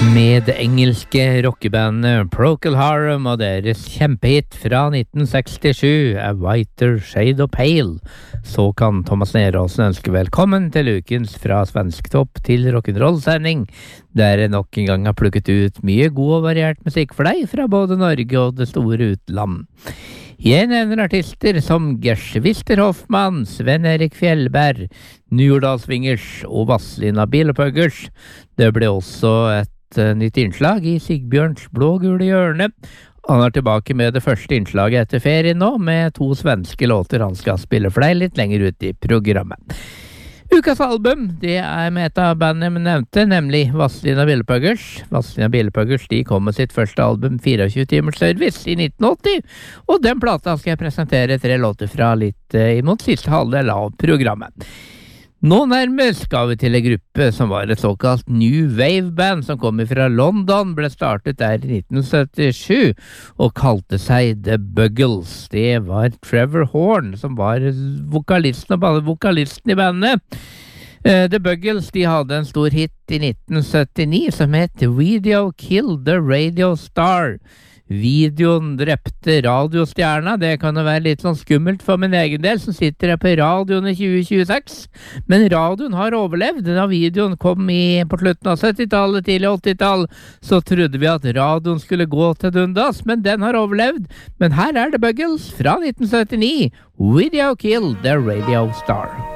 Med det engelske rockebandet Procol Harum og deres kjempehit fra 1967, A Whiter Shade of Pale, så kan Thomas Neråsen ønske velkommen til ukens Fra Svensktopp til rock'n'roll-sending, der jeg nok en gang har plukket ut mye god og variert musikk for deg fra både Norge og det store utland. Jeg nevner artister som Gersvister Hoffmann, Sven-Erik Fjellberg, Njordalsvingers og Vazelina Bilopphøggers. Det ble også et nytt innslag i Sigbjørns blå-gule hjørne. Han er tilbake med det første innslaget etter ferien nå, med 2 svenske låter han skal spille for deg litt lenger ut i programmet. Ukas album, det er med et av bandene jeg nevnte, nemlig Vazelina Bilopphøggers. Vazelina Bilopphøggers, de kom med sitt første album 24 timers service i 1980, og den plata skal jeg presentere 3 låter fra litt imot siste halvdel av programmet. Nå nærmest skal vi til en gruppe som var et såkalt New Wave-band som kom fra London, ble startet der i 1977 og kalte seg The Buggles. Det var Trevor Horn som var vokalisten og bare vokalisten i bandet. The Buggles, de hadde en stor hit i 1979 som het Video Killed the Radio Star. Videoen drepte radiostjerna. Det kan jo være litt sånn skummelt for min egen del som sitter her på radioen i 2026, men radioen har overlevd. Da videoen kom på slutten av 70-tallet, tidlig 80-tall, så trodde vi at radioen skulle gå til dundas, men den har overlevd. Men her er The Buggles fra 1979, Video Killed the Radio Star.